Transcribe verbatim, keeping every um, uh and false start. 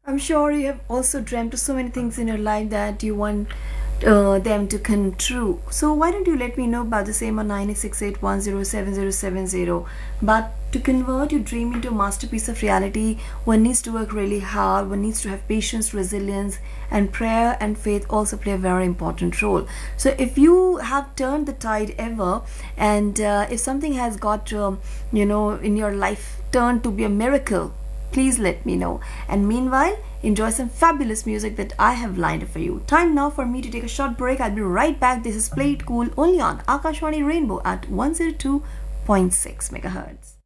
I'm sure you have also dreamt of so many things in your life that you want uh, them to come true. So why don't you let me know about the same on nine eight six eight one zero seven zero seven zero. But to convert your dream into a masterpiece of reality, one needs to work really hard, one needs to have patience, resilience, and prayer and faith also play a very important role. So if you have turned the tide ever, and uh, if something has got um, you know in your life turned to be a miracle, please let me know. And meanwhile, enjoy some fabulous music that I have lined up for you. Time now for me to take a short break. I'll be right back. This is Play It Cool only on Akashwani Rainbow at one oh two point six megahertz.